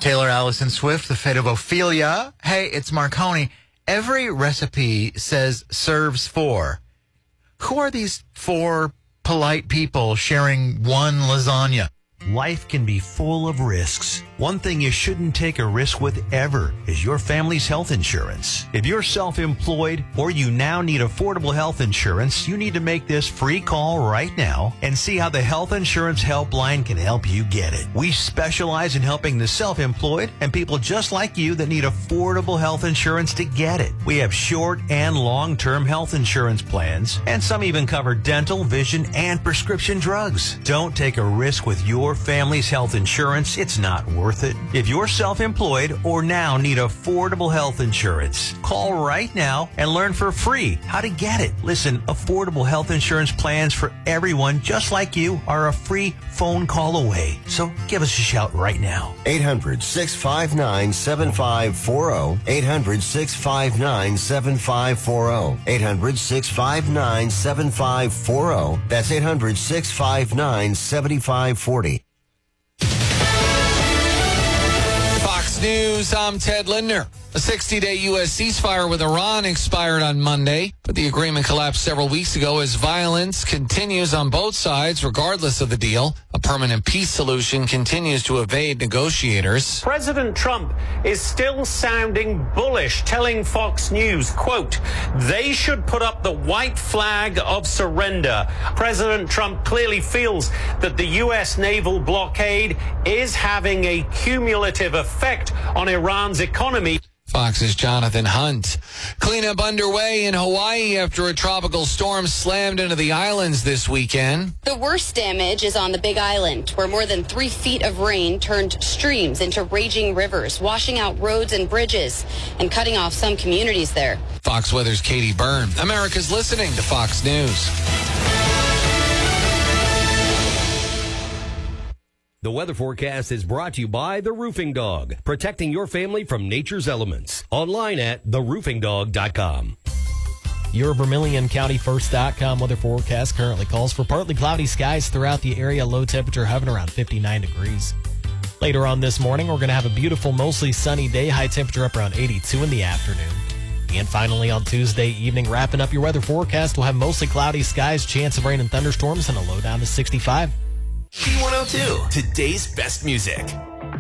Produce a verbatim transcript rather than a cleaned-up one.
Taylor Allison Swift, The Fate of Ophelia. Hey, it's Marconi. Every recipe says serves four. Who are these four polite people sharing one lasagna? Life can be full of risks. One thing you shouldn't take a risk with ever is your family's health insurance. If you're self-employed or you now need affordable health insurance, you need to make this free call right now and see how the Health Insurance Helpline can help you get it. We specialize in helping the self-employed and people just like you that need affordable health insurance to get it. We have short and long-term health insurance plans, and some even cover dental, vision, and prescription drugs. Don't take a risk with your family's health insurance. It's not worth it. If you're self-employed or now need affordable health insurance, call right now and learn for free how to get it. Listen, affordable health insurance plans for everyone just like you are a free phone call away. So give us a shout right now. eight hundred, six five nine, seven five four zero. eight hundred, six five nine, seven five four zero. eight hundred, six five nine, seven five four zero. That's eight hundred, six five nine, seven five four zero. Fox News, I'm Ted Lindner. A sixty-day U S ceasefire with Iran expired on Monday, but the agreement collapsed several weeks ago as violence continues on both sides regardless of the deal. A permanent peace solution continues to evade negotiators. President Trump is still sounding bullish, telling Fox News, quote, they should put up the white flag of surrender. President Trump clearly feels that the U S naval blockade is having a cumulative effect on Iran's economy. Fox's Jonathan Hunt. Cleanup underway in Hawaii after a tropical storm slammed into the islands this weekend. The worst damage is on the Big Island, where more than three feet of rain turned streams into raging rivers, washing out roads and bridges and cutting off some communities there. Fox Weather's Katie Byrne. America's listening to Fox News. The weather forecast is brought to you by The Roofing Dog, protecting your family from nature's elements. Online at the roofing dog dot com. Your Vermilion County First dot com weather forecast currently calls for partly cloudy skies throughout the area, low temperature hovering around fifty-nine degrees. Later on this morning, we're going to have a beautiful, mostly sunny day, high temperature up around eighty-two in the afternoon. And finally, on Tuesday evening, wrapping up your weather forecast, we'll have mostly cloudy skies, chance of rain and thunderstorms, and a low down to sixty-five. B one oh two, today's best music.